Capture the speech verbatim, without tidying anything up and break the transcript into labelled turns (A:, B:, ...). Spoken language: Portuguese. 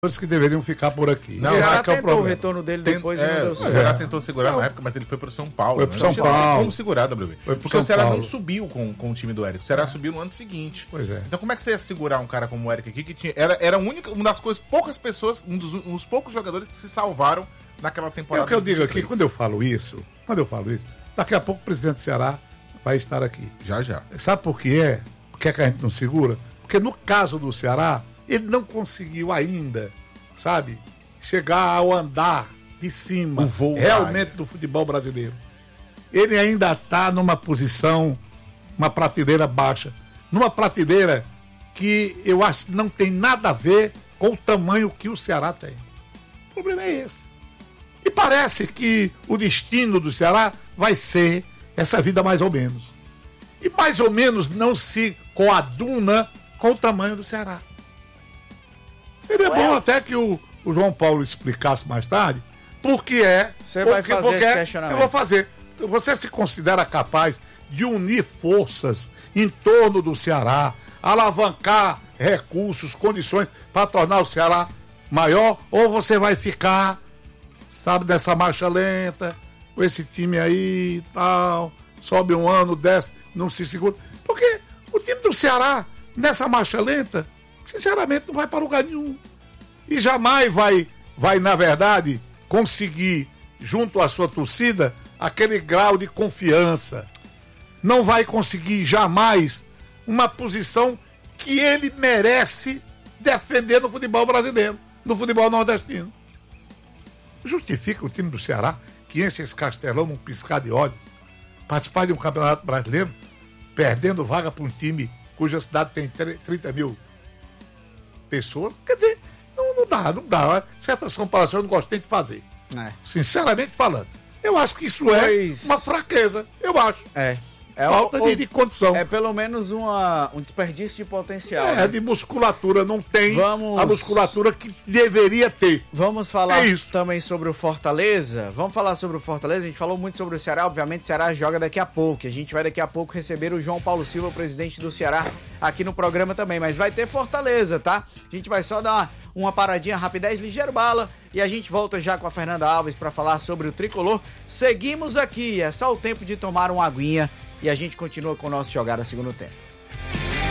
A: que deveriam ficar por aqui.
B: Não,
C: o Ceará
B: é que é o
C: tentou o,
B: problema.
C: retorno dele
B: Tem-
C: depois
B: é,
C: e não deu
B: o
C: certo.
B: Ceará tentou segurar
A: Não.
B: na época, mas ele foi pro São Paulo.
A: Foi pro
B: né?
A: São
B: Não tinha
A: Paulo.
B: como segurar, W B.
A: Foi pro
B: Porque
A: São
B: o Ceará
A: Paulo.
B: não subiu com, com o time do Eric. O Ceará subiu no ano seguinte.
A: Pois é.
B: Então como é que você ia segurar um cara como o Eric aqui, que tinha, era, era a única, uma das coisas, poucas pessoas, um dos, um dos poucos jogadores que se salvaram naquela
A: É
B: temporada.
A: o que eu
B: de
A: digo
B: vinte e
A: aqui,
B: três.
A: quando eu falo isso, quando eu falo isso, daqui a pouco o presidente do Ceará vai estar aqui.
B: Já, já.
A: Sabe por que é? Por que, é que a gente não segura? Porque no caso do Ceará, ele não conseguiu ainda, sabe, chegar ao andar de cima
B: O voo
A: realmente do futebol brasileiro. Ele ainda está numa posição, uma prateleira baixa, numa prateleira que eu acho que não tem nada a ver com o tamanho que o Ceará tem. O problema é esse. E parece que o destino do Ceará vai ser essa vida mais ou menos. E mais ou menos não se coaduna com o tamanho do Ceará. Seria bom até que o, o João Paulo explicasse mais tarde por que é.
C: Você vai
A: porque-
C: fazer
A: porque
C: esse
A: é-
C: questionamento.
A: Eu vou fazer. Você se considera capaz de unir forças em torno do Ceará, alavancar recursos, condições para tornar o Ceará maior? Ou você vai ficar, sabe, dessa marcha lenta, com esse time aí e tal, sobe um ano, desce, não se segura? Porque o time do Ceará, nessa marcha lenta, sinceramente não vai para lugar nenhum. E jamais vai, vai, na verdade, conseguir, junto à sua torcida, aquele grau de confiança. Não vai conseguir jamais uma posição que ele merece defender no futebol brasileiro, no futebol nordestino. Justifica o time do Ceará, que enche esse castelão num piscar de olhos, participar de um campeonato brasileiro, perdendo vaga para um time cuja cidade tem trinta mil pessoas? Quer dizer, não, não dá, não dá. Certas comparações eu não gosto nem de fazer.
C: É.
A: Sinceramente falando. Eu acho que isso
C: Pois-
A: é uma fraqueza, eu acho.
C: É. É,
A: Falta
C: o-
A: de, de condição.
C: é pelo menos uma, um desperdício de potencial.
A: É,
C: né?
A: de musculatura, não tem
C: Vamos-
A: a musculatura que deveria ter.
C: Vamos falar
A: É isso.
C: também sobre o Fortaleza. Vamos falar sobre o Fortaleza. A gente falou muito sobre o Ceará. Obviamente, o Ceará joga daqui a pouco. A gente vai daqui a pouco receber o João Paulo Silva, presidente do Ceará, aqui no programa também. Mas vai ter Fortaleza, tá? A gente vai só dar uma, uma paradinha rapidez, ligeiro bala. E a gente volta já com a Fernanda Alves para falar sobre o tricolor. Seguimos aqui. É só o tempo de tomar uma aguinha. E a gente continua com o nosso Jogada Segundo Tempo.